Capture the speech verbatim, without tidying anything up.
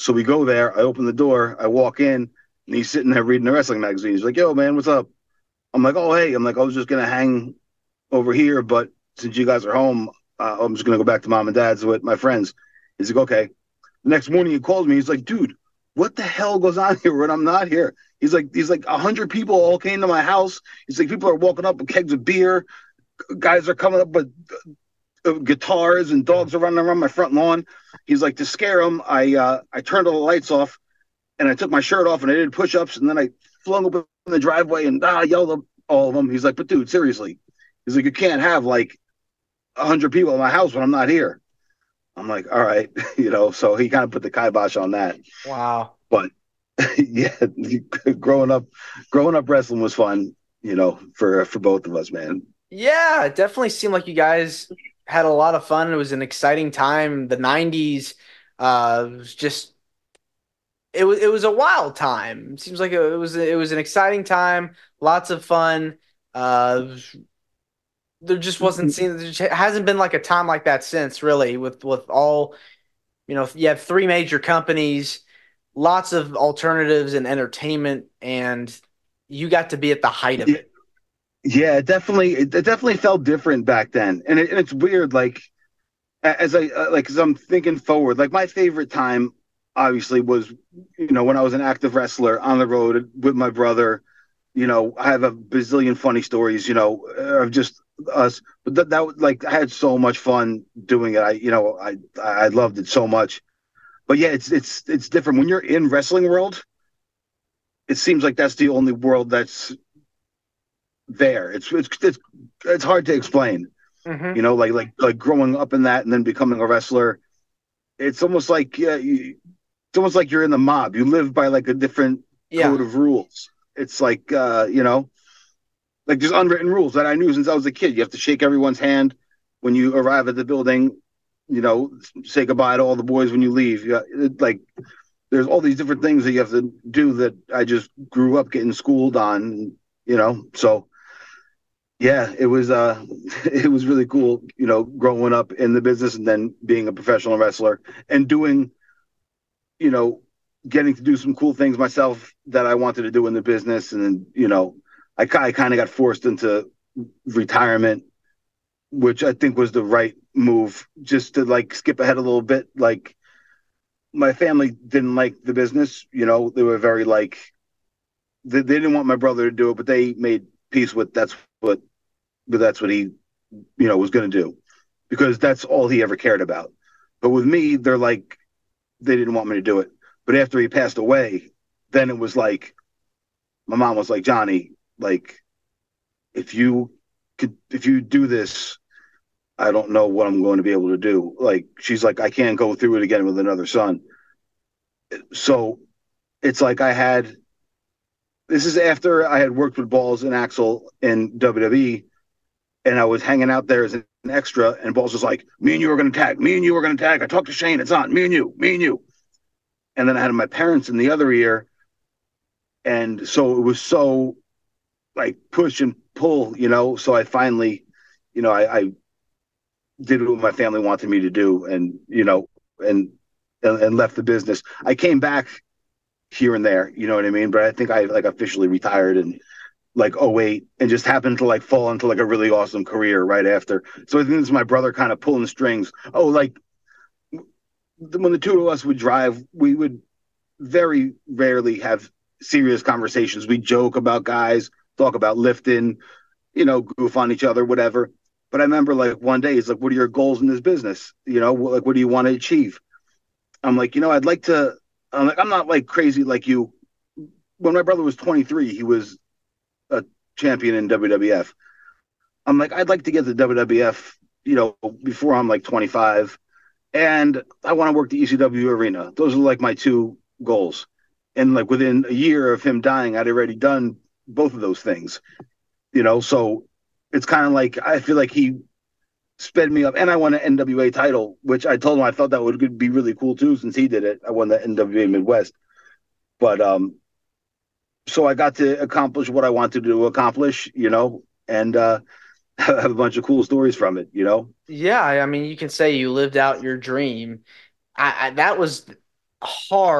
So we go there. I open the door. I walk in, and he's sitting there reading the wrestling magazine. He's like, "Yo, man, what's up?" I'm like, "Oh, hey." I'm like, "I was just gonna hang over here, but since you guys are home, uh, I'm just gonna go back to mom and dad's with my friends." He's like, "Okay." The next morning, he calls me. He's like, "Dude, what the hell goes on here when I'm not here?" He's like, "He's like a hundred people all came to my house." He's like, "People are walking up with kegs of beer. Guys are coming up with uh, guitars, and dogs are running around my front lawn." He's like, "To scare them, I uh, I turned all the lights off, and I took my shirt off, and I did push-ups, and then I flung up in the driveway and ah, yelled at all of them." He's like, "But dude, seriously," he's like, "you can't have like a hundred people in my house when I'm not here." I'm like, "All right," you know. So he kind of put the kibosh on that. Wow. But yeah, growing up, growing up wrestling was fun, you know, for for both of us, man. Yeah, it definitely seemed like you guys had a lot of fun. It was an exciting time. The nineties uh was just it was it was a wild time. Seems like it was it was an exciting time, lots of fun. Uh there just wasn't seen there just hasn't been like a time like that since really with with all, you know, you have three major companies, lots of alternatives and entertainment, and you got to be at the height of it. Yeah, it definitely, it, it definitely felt different back then, and, it, and it's weird. Like as I uh, like, as I'm thinking forward, like my favorite time, obviously, was you know when I was an active wrestler on the road with my brother. You know, I have a bazillion funny stories. You know, of just us, but that that like I had so much fun doing it. I you know I I loved it so much. But yeah, it's it's it's different when you're in wrestling world. It seems like that's the only world that's there. It's it's it's it's hard to explain. You Hmm. know, like like like growing up in that and then becoming a wrestler. It's almost like yeah, you, it's almost like you're in the mob. You live by like a different Yeah. code of rules. It's like uh, you know, like there's unwritten rules that I knew since I was a kid. You have to shake everyone's hand when you arrive at the building. You know, say goodbye to all the boys when you leave. Yeah, it, like there's all these different things that you have to do that I just grew up getting schooled on. You know, so yeah, it was uh it was really cool, you know, growing up in the business and then being a professional wrestler and doing, you know, getting to do some cool things myself that I wanted to do in the business. And then, you know, I, I kind of got forced into retirement, which I think was the right move, just to like skip ahead a little bit. Like my family didn't like the business, you know, they were very like they, they didn't want my brother to do it, but they made peace with that's what but that's what he you know was going to do because that's all he ever cared about. But with me, they're like they didn't want me to do it. But after he passed away, then it was like my mom was like, "Johnny, like if you could if you do this, I don't know what I'm going to be able to do." Like she's like, "I can't go through it again with another son." So it's like I had this is after I had worked with Balls and Axel in W W E, and I was hanging out there as an extra, and Balls was like, "Me and you are going to tag. Me and you are going to tag. I talked to Shane. It's on. Me and you. Me and you." And then I had my parents in the other ear, and so it was so like push and pull, you know. So I finally, you know, I, I did what my family wanted me to do, and you know, and, and and left the business. I came back here and there, you know what I mean. But I think I like officially retired in like oh eight and just happened to like fall into like a really awesome career right after. So I think it's my brother kind of pulling the strings. Oh, like when the two of us would drive, we would very rarely have serious conversations. We joke about guys, talk about lifting, you know, goof on each other, whatever. But I remember like one day, he's like, "What are your goals in this business? You know, like what do you want to achieve?" I'm like, you know, I'd like to. I'm like, I'm not like crazy like you. When my brother was twenty-three, he was a champion in W W F. I'm like, I'd like to get to W W F, you know, before I'm like twenty-five, and I want to work the E C W arena. Those are like my two goals. And like within a year of him dying, I'd already done both of those things, you know. So it's kind of like I feel like he sped me up, and I won an N W A title, which I told him I thought that would be really cool too, since he did it. I won the N W A Midwest, but um, so I got to accomplish what I wanted to accomplish, you know, and uh, have a bunch of cool stories from it, you know. Yeah, I mean, you can say you lived out your dream. I, I that was hard